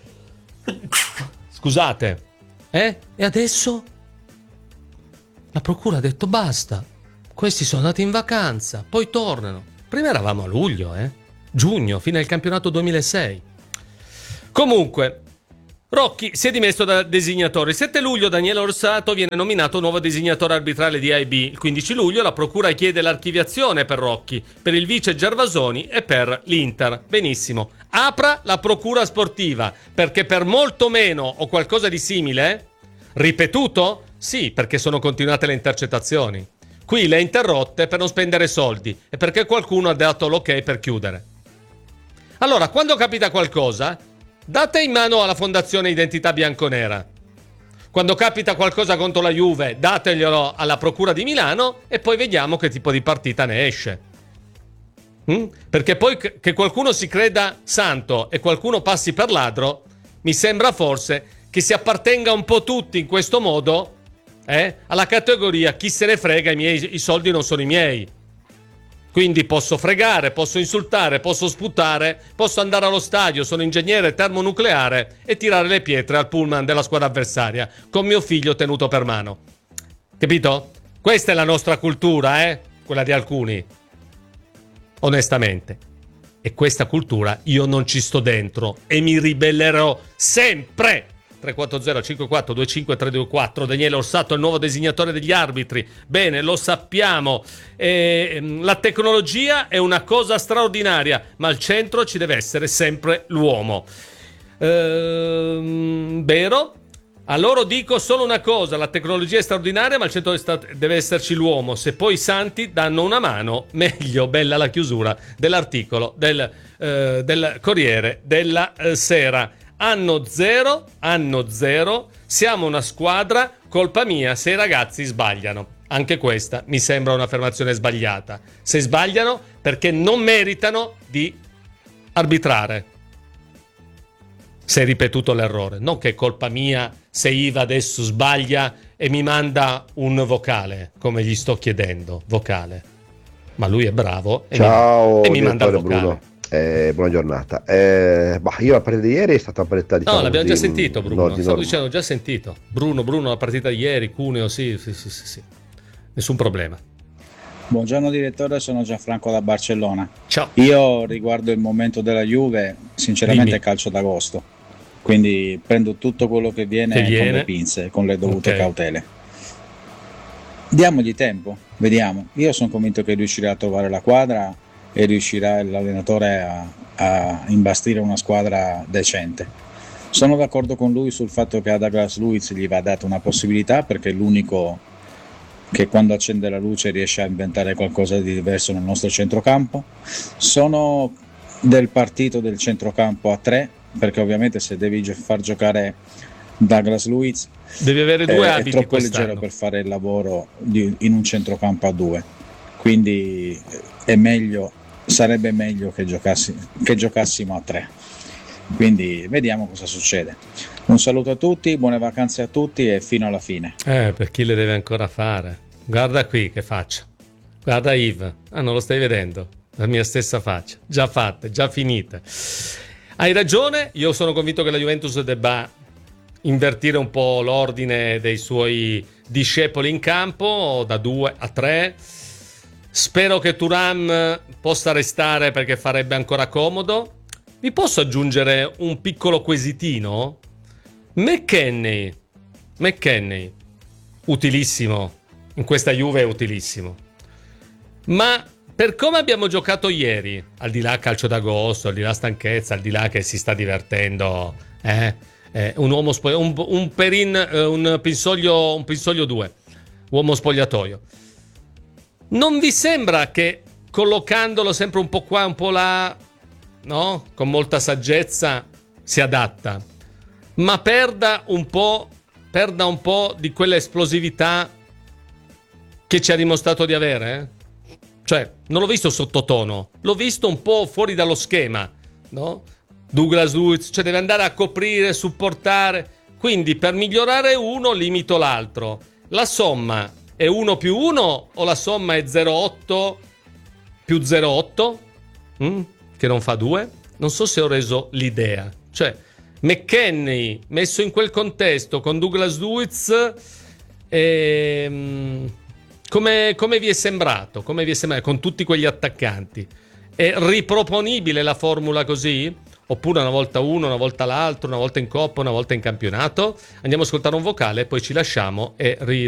Scusate, eh? E adesso? La procura ha detto basta, questi sono andati in vacanza, poi tornano. Prima eravamo a luglio, eh? Giugno, fino al campionato duemilasei. Comunque... Rocchi si è dimesso da designatore. Il sette luglio Daniele Orsato viene nominato nuovo designatore arbitrale di A I B. Il quindici luglio la procura chiede l'archiviazione per Rocchi, per il vice Gervasoni e per l'Inter. Benissimo. Apra la procura sportiva, perché per molto meno o qualcosa di simile, ripetuto? Sì, perché sono continuate le intercettazioni. Qui le ha interrotte per non spendere soldi e perché qualcuno ha dato l'ok per chiudere. Allora, quando capita qualcosa... date in mano alla Fondazione Identità Bianconera. Quando capita qualcosa contro la Juve, dateglielo alla Procura di Milano e poi vediamo che tipo di partita ne esce. Mm? Perché poi che qualcuno si creda santo e qualcuno passi per ladro, mi sembra forse che si appartenga un po' tutti in questo modo eh, alla categoria chi se ne frega, i miei i soldi non sono i miei. Quindi posso fregare, posso insultare, posso sputare, posso andare allo stadio, sono ingegnere termonucleare e tirare le pietre al pullman della squadra avversaria con mio figlio tenuto per mano. Capito? Questa è la nostra cultura, eh? Quella di alcuni. Onestamente. E questa cultura io non ci sto dentro e mi ribellerò sempre. tre quattro zero cinque quattro due cinque tre due quattro. Daniele Orsato è il nuovo designatore degli arbitri. Bene, lo sappiamo. E, la tecnologia è una cosa straordinaria, ma al centro ci deve essere sempre l'uomo. Ehm, vero? A loro dico solo una cosa: la tecnologia è straordinaria, ma al centro deve esserci l'uomo. Se poi i santi danno una mano, meglio. Bella la chiusura dell'articolo del, eh, del Corriere della eh, Sera. Anno zero, anno zero, siamo una squadra, colpa mia se i ragazzi sbagliano. Anche questa mi sembra un'affermazione sbagliata. Se sbagliano perché non meritano di arbitrare. Se è ripetuto l'errore. Non che è colpa mia se Iva adesso sbaglia e mi manda un vocale, come gli sto chiedendo, vocale. Ma lui è bravo e Ciao, mi, e mi manda il vocale. Bruno. Eh, buona giornata. Eh, bah, io la partita di ieri è stata una partita di... No, l'abbiamo già sentito, Bruno. No, Stavo dicendo, già sentito. Bruno, Bruno, la partita di ieri, Cuneo, sì, sì, sì, sì, sì. Nessun problema. Buongiorno direttore, sono Gianfranco da Barcellona. Ciao. Io riguardo il momento della Juve, sinceramente Dimmi. è calcio d'agosto. Quindi prendo tutto quello che viene, Che viene. con le pinze, con le dovute Ok. cautele. Diamogli tempo, vediamo. Io sono convinto che riuscirà a trovare la quadra e riuscirà l'allenatore a, a imbastire una squadra decente. Sono d'accordo con lui sul fatto che a Douglas Luiz gli va data una possibilità, perché è l'unico che quando accende la luce riesce a inventare qualcosa di diverso nel nostro centrocampo. Sono del partito del centrocampo a tre, perché ovviamente se devi gio- far giocare Douglas Luiz devi avere due eh, abiti è troppo quest'anno. leggero per fare il lavoro di, in un centrocampo a due, quindi è meglio, sarebbe meglio che, giocassi, che giocassimo a tre. Quindi vediamo cosa succede. Un saluto a tutti, buone vacanze a tutti e fino alla fine. Eh, per chi le deve ancora fare. Guarda qui che faccia. Guarda Yves. Ah, non lo stai vedendo? la mia stessa faccia, già fatte, già finite. Hai ragione, io sono convinto che la Juventus debba invertire un po' l'ordine dei suoi discepoli in campo, da due a tre. Spero che Thuram possa restare perché farebbe ancora comodo. Vi posso aggiungere un piccolo quesitino? McKennie, McKennie, utilissimo, in questa Juve è utilissimo. Ma per come abbiamo giocato ieri, al di là calcio d'agosto, al di là stanchezza, al di là che si sta divertendo, eh, eh, un uomo spog- un, un Perin, eh, un Pinsoglio, un Pinsoglio due, uomo spogliatoio. Non vi sembra che collocandolo sempre un po' qua, un po' là, no? Con molta saggezza si adatta, ma perda un po', perda un po' di quella esplosività che ci ha dimostrato di avere, eh? Cioè, non l'ho visto sottotono, l'ho visto un po' fuori dallo schema, no? Douglas Luiz, cioè deve andare a coprire, supportare, quindi per migliorare uno limito l'altro. La somma è uno più uno o la somma è zero virgola otto più zero virgola otto? Mm? Che non fa due? Non so se ho reso l'idea. Cioè, McKennie messo in quel contesto con Douglas Luiz, ehm, come, come vi è sembrato? Come vi è sembrato con tutti quegli attaccanti? È riproponibile la formula così? Oppure una volta uno, una volta l'altro, una volta in Coppa, una volta in campionato? Andiamo a ascoltare un vocale, poi ci lasciamo e ri-